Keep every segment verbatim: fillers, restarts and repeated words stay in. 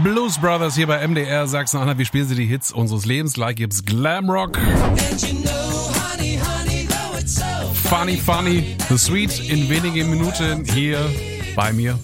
Blues Brothers hier bei M D R Sachsen-Anhalt. Wir spielen sie die Hits unseres Lebens. Gleich gibt's Glamrock. Funny, funny, The Sweet in wenigen Minuten hier bei mir.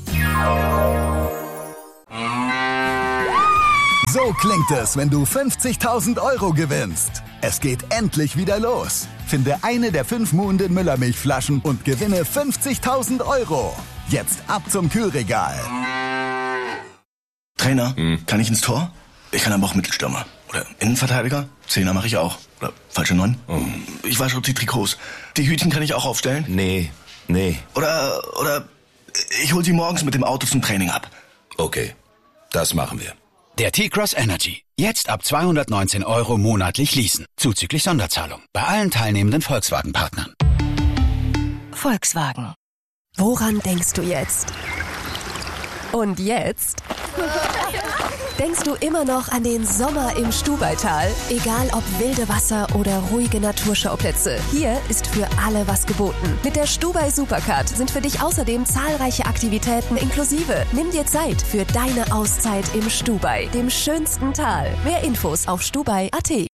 So klingt es, wenn du fünfzigtausend Euro gewinnst. Es geht endlich wieder los. Finde eine der fünf Muhlen Müller-Milchflaschen und gewinne fünfzigtausend Euro. Jetzt ab zum Kühlregal. Trainer, hm. kann ich ins Tor? Ich kann aber auch Mittelstürmer. Oder Innenverteidiger? Zehner mache ich auch. Oder falsche Neun? Oh. Ich wasche die Trikots. Die Hütchen kann ich auch aufstellen? Nee, nee. Oder, oder ich hol sie morgens mit dem Auto zum Training ab. Okay, das machen wir. Der T-Cross Energy. Jetzt ab zweihundertneunzehn Euro monatlich leasen. Zuzüglich Sonderzahlung. Bei allen teilnehmenden Volkswagen-Partnern. Volkswagen. Woran denkst du jetzt? Und jetzt? Denkst du immer noch an den Sommer im Stubaital? Egal ob wilde Wasser oder ruhige Naturschauplätze, hier ist für alle was geboten. Mit der Stubai Supercard sind für dich außerdem zahlreiche Aktivitäten inklusive. Nimm dir Zeit für deine Auszeit im Stubai, dem schönsten Tal. Mehr Infos auf stubai punkt a t.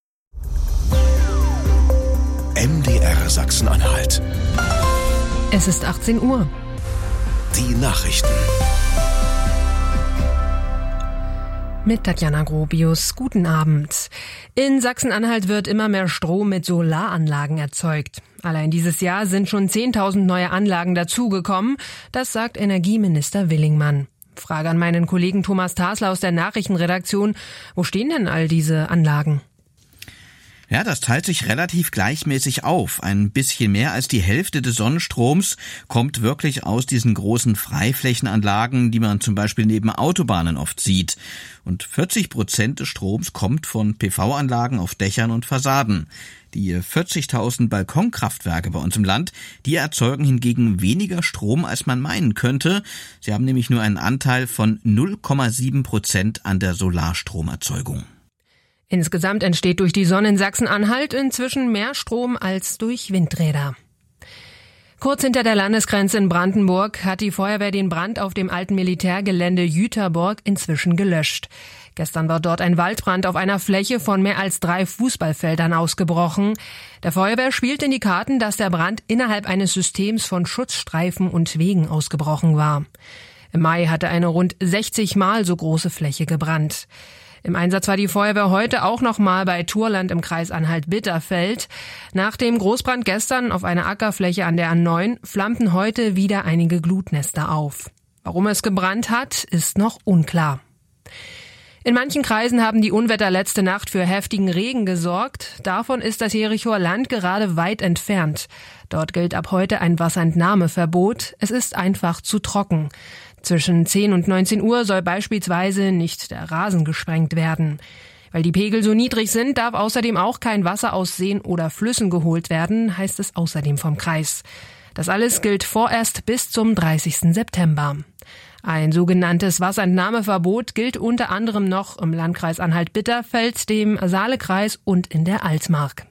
M D R Sachsen-Anhalt. Es ist achtzehn Uhr. Die Nachrichten. Mit Tatjana Grobius. Guten Abend. In Sachsen-Anhalt wird immer mehr Strom mit Solaranlagen erzeugt. Allein dieses Jahr sind schon zehntausend neue Anlagen dazugekommen. Das sagt Energieminister Willingmann. Frage an meinen Kollegen Thomas Tasler aus der Nachrichtenredaktion. Wo stehen denn all diese Anlagen? Ja, das teilt sich relativ gleichmäßig auf. Ein bisschen mehr als die Hälfte des Sonnenstroms kommt wirklich aus diesen großen Freiflächenanlagen, die man zum Beispiel neben Autobahnen oft sieht. Und vierzig Prozent des Stroms kommt von P V-Anlagen auf Dächern und Fassaden. Die vierzigtausend Balkonkraftwerke bei uns im Land, die erzeugen hingegen weniger Strom, als man meinen könnte. Sie haben nämlich nur einen Anteil von null Komma sieben Prozent an der Solarstromerzeugung. Insgesamt entsteht durch die Sonne in Sachsen-Anhalt inzwischen mehr Strom als durch Windräder. Kurz hinter der Landesgrenze in Brandenburg hat die Feuerwehr den Brand auf dem alten Militärgelände Jüterborg inzwischen gelöscht. Gestern war dort ein Waldbrand auf einer Fläche von mehr als drei Fußballfeldern ausgebrochen. Der Feuerwehr spielt in die Karten, dass der Brand innerhalb eines Systems von Schutzstreifen und Wegen ausgebrochen war. Im Mai hatte eine rund sechzig Mal so große Fläche gebrannt. Im Einsatz war die Feuerwehr heute auch noch mal bei Thurland im Kreis Anhalt-Bitterfeld. Nach dem Großbrand gestern auf einer Ackerfläche an der A neun flammten heute wieder einige Glutnester auf. Warum es gebrannt hat, ist noch unklar. In manchen Kreisen haben die Unwetter letzte Nacht für heftigen Regen gesorgt. Davon ist das Jerichoer Land gerade weit entfernt. Dort gilt ab heute ein Wasserentnahmeverbot. Es ist einfach zu trocken. Zwischen zehn und neunzehn Uhr soll beispielsweise nicht der Rasen gesprengt werden. Weil die Pegel so niedrig sind, darf außerdem auch kein Wasser aus Seen oder Flüssen geholt werden, heißt es außerdem vom Kreis. Das alles gilt vorerst bis zum dreißigsten September. Ein sogenanntes Wasserentnahmeverbot gilt unter anderem noch im Landkreis Anhalt-Bitterfeld, dem Saalekreis und in der Altmark.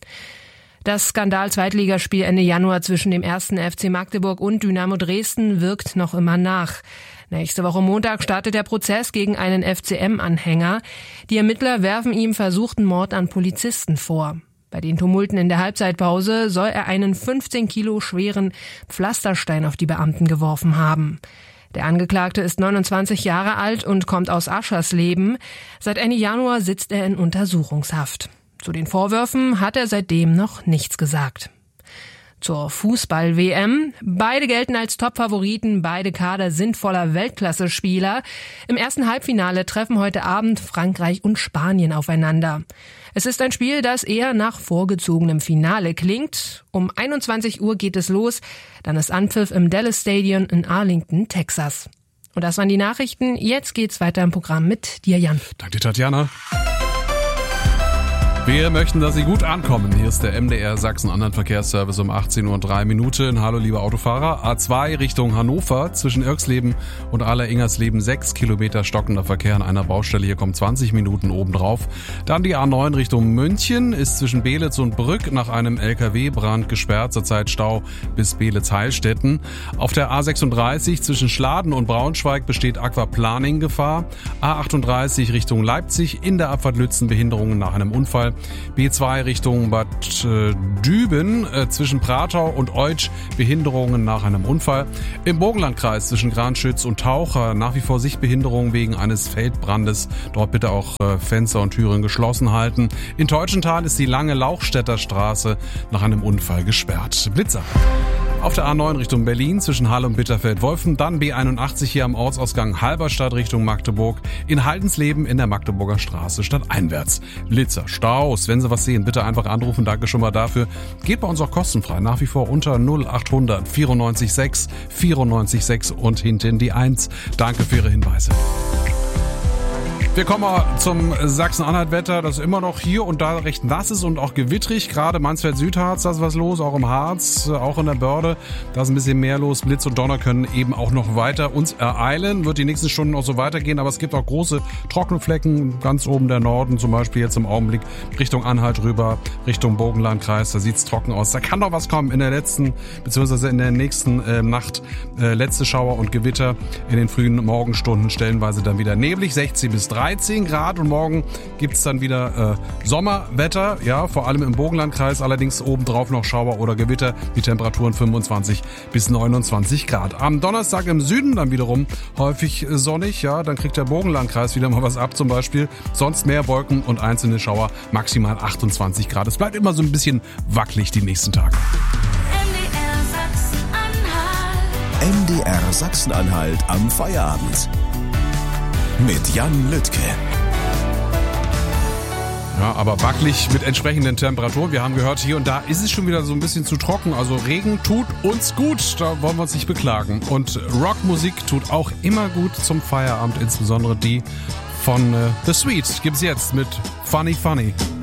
Das Skandal-Zweitligaspiel Ende Januar zwischen dem ersten F C Magdeburg und Dynamo Dresden wirkt noch immer nach. Nächste Woche Montag startet der Prozess gegen einen F C M-Anhänger. Die Ermittler werfen ihm versuchten Mord an Polizisten vor. Bei den Tumulten in der Halbzeitpause soll er einen fünfzehn Kilo schweren Pflasterstein auf die Beamten geworfen haben. Der Angeklagte ist neunundzwanzig Jahre alt und kommt aus Aschersleben. Seit Ende Januar sitzt er in Untersuchungshaft. Zu den Vorwürfen hat er seitdem noch nichts gesagt. Zur Fußball-W M. Beide gelten als Top-Favoriten, beide Kader sind voller Weltklasse-Spieler. Im ersten Halbfinale treffen heute Abend Frankreich und Spanien aufeinander. Es ist ein Spiel, das eher nach vorgezogenem Finale klingt. Um einundzwanzig Uhr geht es los, dann ist Anpfiff im Dallas Stadium in Arlington, Texas. Und das waren die Nachrichten. Jetzt geht's weiter im Programm mit dir, Jan. Danke, Tatjana. Wir möchten, dass Sie gut ankommen. Hier ist der M D R Sachsen-Anhalt Verkehrsservice um achtzehn Uhr und drei Minuten. Hallo liebe Autofahrer. A zwei Richtung Hannover zwischen Irxleben und Aller-Ingersleben sechs Kilometer stockender Verkehr an einer Baustelle. Hier kommen zwanzig Minuten obendrauf. Dann die A neun Richtung München ist zwischen Beelitz und Brück nach einem L K W-Brand gesperrt. Zurzeit Stau bis Beelitz-Heilstätten. Auf der A sechsunddreißig zwischen Schladen und Braunschweig besteht Aquaplaning-Gefahr. A achtunddreißig Richtung Leipzig in der Abfahrt Lützen Behinderungen nach einem Unfall. B zwei Richtung Bad äh, Düben äh, zwischen Pratau und Eutsch Behinderungen nach einem Unfall. Im Burgenlandkreis zwischen Granschütz und Taucher nach wie vor Sichtbehinderungen wegen eines Feldbrandes. Dort bitte auch äh, Fenster und Türen geschlossen halten. In Teutschenthal ist die lange Lauchstädter Straße nach einem Unfall gesperrt. Blitzer. Auf der A neun Richtung Berlin zwischen Halle und Bitterfeld-Wolfen, dann B einundachtzig hier am Ortsausgang Halberstadt Richtung Magdeburg, in Haldensleben in der Magdeburger Straße stadteinwärts. Blitzer, Staus, wenn Sie was sehen, bitte einfach anrufen, danke schon mal dafür. Geht bei uns auch kostenfrei, nach wie vor unter null achthundert vierundneunzig sechs vierundneunzig sechs und hinten die eins. Danke für Ihre Hinweise. Wir kommen mal zum Sachsen-Anhalt-Wetter, das immer noch hier und da recht nass ist und auch gewittrig. Gerade Mansfeld-Südharz, da ist was los, auch im Harz, auch in der Börde. Da ist ein bisschen mehr los. Blitz und Donner können eben auch noch weiter uns ereilen. Wird die nächsten Stunden auch so weitergehen, aber es gibt auch große trockene Flecken. Ganz oben der Norden, zum Beispiel jetzt im Augenblick Richtung Anhalt rüber, Richtung Burgenlandkreis. Da sieht's trocken aus. Da kann noch was kommen in der letzten, beziehungsweise in der nächsten äh, Nacht. Äh, letzte Schauer und Gewitter in den frühen Morgenstunden, stellenweise dann wieder neblig, sechzehn bis dreizehn Grad und morgen gibt's dann wieder äh, Sommerwetter, ja, vor allem im Burgenlandkreis, allerdings obendrauf noch Schauer oder Gewitter, die Temperaturen fünfundzwanzig bis neunundzwanzig Grad. Am Donnerstag im Süden dann wiederum häufig sonnig, ja, dann kriegt der Burgenlandkreis wieder mal was ab zum Beispiel, sonst mehr Wolken und einzelne Schauer, maximal achtundzwanzig Grad. Es bleibt immer so ein bisschen wackelig die nächsten Tage. M D R Sachsen-Anhalt am Feierabend. Mit Jan Lüttke. Ja, aber wackelig mit entsprechenden Temperaturen. Wir haben gehört, hier und da ist es schon wieder so ein bisschen zu trocken. Also Regen tut uns gut, da wollen wir uns nicht beklagen. Und Rockmusik tut auch immer gut zum Feierabend, insbesondere die von äh, The Sweet. Gibt's jetzt mit Funny Funny.